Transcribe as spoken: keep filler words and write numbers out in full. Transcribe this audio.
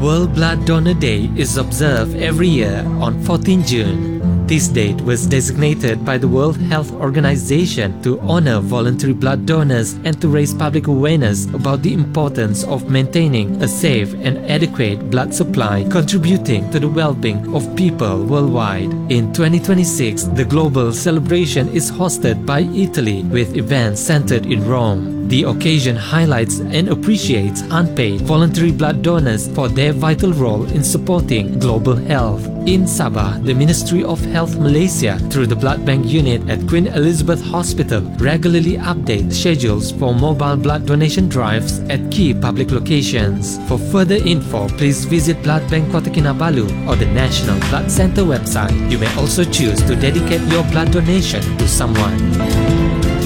World Blood Donor Day is observed every year on fourteenth June. This date was designated by the World Health Organization to honor voluntary blood donors and to raise public awareness about the importance of maintaining a safe and adequate blood supply, contributing to the well-being of people worldwide. In twenty twenty-six, the global celebration is hosted by Italy with events centered in Rome. The occasion highlights and appreciates unpaid voluntary blood donors for their vital role in supporting global health. In Sabah, the Ministry of Health Malaysia, through the Blood Bank Unit at Queen Elizabeth Hospital, regularly updates schedules for mobile blood donation drives at key public locations. For further info, please visit Blood Bank Kota Kinabalu or the National Blood Center website. You may also choose to dedicate your blood donation to someone.